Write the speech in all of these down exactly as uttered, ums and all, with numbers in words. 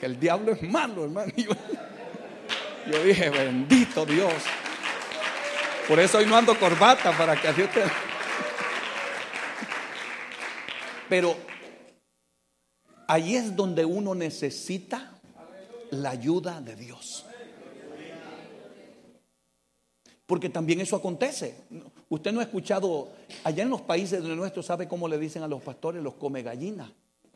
que el diablo es malo, hermano. Yo, yo dije, bendito Dios. Por eso hoy no ando corbata, para que así usted. Pero ahí es donde uno necesita la ayuda de Dios. Porque también eso acontece. Usted no ha escuchado, allá en los países de nuestros, ¿sabe cómo le dicen a los pastores? Los come gallina.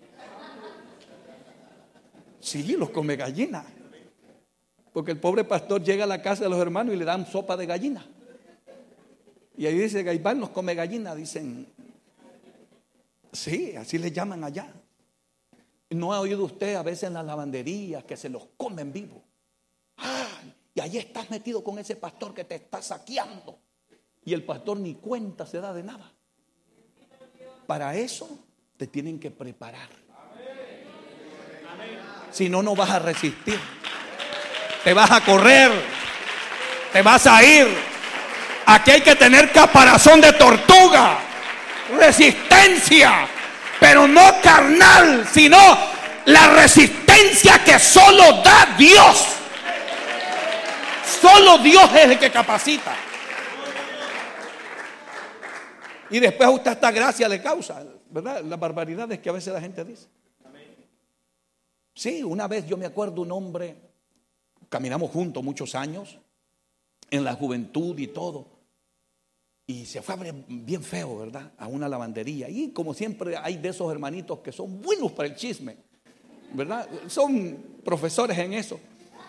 Sí, los come gallina. Porque el pobre pastor llega a la casa de los hermanos y le dan sopa de gallina. Y ahí dice, Gaibán nos come gallina. Dicen, sí, así le llaman allá. ¿No ha oído usted a veces en las lavanderías que se los comen vivos? ¡Ah! Y ahí estás metido con ese pastor que te está saqueando. Y el pastor ni cuenta se da de nada. Para eso te tienen que preparar. Si no, no vas a resistir. Te vas a correr. Te vas a ir. Aquí hay que tener caparazón de tortuga. Resistencia. Pero no carnal, sino la resistencia que solo da Dios. Solo Dios es el que capacita. Y después a usted esta gracia le causa, ¿verdad? Las barbaridades que a veces la gente dice. Sí, una vez yo me acuerdo un hombre, caminamos juntos muchos años, en la juventud y todo. Y se fue bien feo, ¿verdad? A una lavandería. Y como siempre hay de esos hermanitos que son buenos para el chisme, ¿verdad? Son profesores en eso.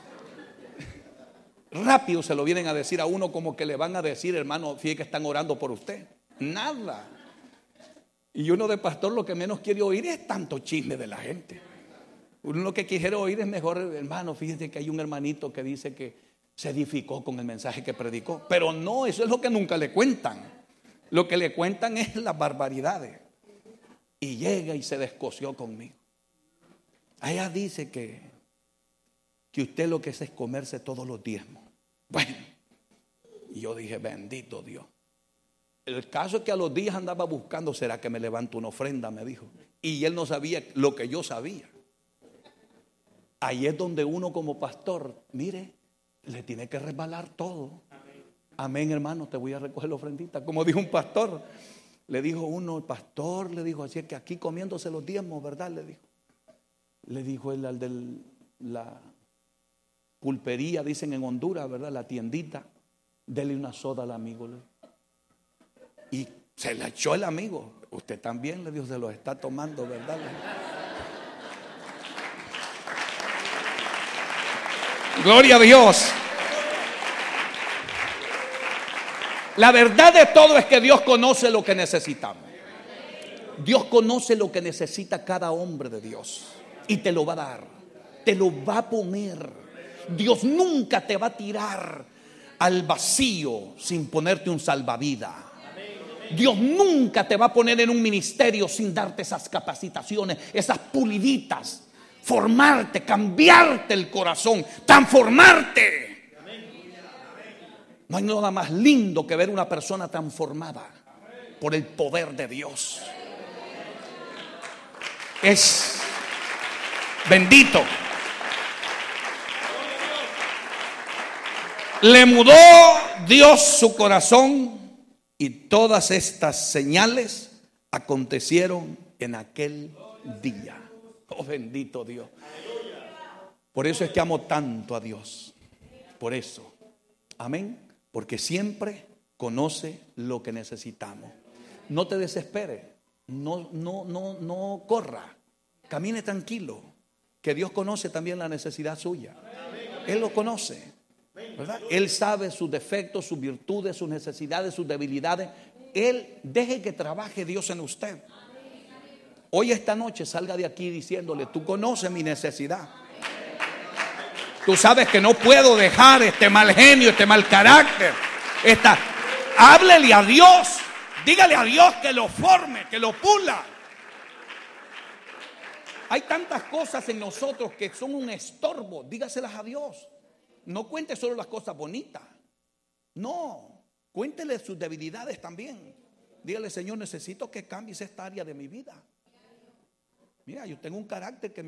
Rápido se lo vienen a decir a uno, como que le van a decir, hermano, fíjate que están orando por usted. Nada. Y uno de pastor lo que menos quiere oír es tanto chisme de la gente. Uno lo que quisiera oír es mejor, hermano, fíjate que hay un hermanito que dice que se edificó con el mensaje que predicó. Pero no, eso es lo que nunca le cuentan. Lo que le cuentan es las barbaridades. Y llega y se descoció conmigo. Allá dice que que usted lo que es es comerse todos los diezmos. Bueno, y yo dije, bendito Dios. El caso es que a los días andaba buscando, ¿será que me levanto una ofrenda? Me dijo. Y él no sabía lo que yo sabía. Ahí es donde uno como pastor, mire, le tiene que resbalar todo. Amén, hermano, te voy a recoger la ofrendita. Como dijo un pastor, le dijo uno, el pastor, le dijo, así es que aquí comiéndose los diezmos, ¿verdad? Le dijo. Le dijo él al de la pulpería, dicen en Honduras, ¿verdad? La tiendita, dele una soda al amigo. Y se la echó el amigo. Usted también, le dijo, se lo está tomando, ¿verdad? Gloria a Dios. La verdad de todo es que Dios conoce lo que necesitamos. Dios conoce lo que necesita cada hombre de Dios y te lo va a dar, te lo va a poner. Dios nunca te va a tirar al vacío sin ponerte un salvavidas. Dios nunca te va a poner en un ministerio sin darte esas capacitaciones, esas puliditas, formarte, cambiarte el corazón, transformarte. No hay nada más lindo que ver una persona transformada por el poder de Dios. Es bendito. Le mudó Dios su corazón y todas estas señales acontecieron en aquel día. Oh, bendito Dios. Por eso es que amo tanto a Dios. Por eso. Amén. Porque siempre conoce lo que necesitamos. No te desesperes. No, no, no, no corra. Camine tranquilo. Que Dios conoce también la necesidad suya. Él lo conoce. ¿Verdad? Él sabe sus defectos, sus virtudes, sus necesidades, sus debilidades. Él deje que trabaje Dios en usted. Hoy esta noche salga de aquí diciéndole, tú conoces mi necesidad. Tú sabes que no puedo dejar este mal genio, este mal carácter. Esta... Háblele a Dios. Dígale a Dios que lo forme, que lo pula. Hay tantas cosas en nosotros que son un estorbo. Dígaselas a Dios. No cuente solo las cosas bonitas. No, cuéntele sus debilidades también. Dígale, Señor, necesito que cambies esta área de mi vida. Mira, yo tengo un carácter que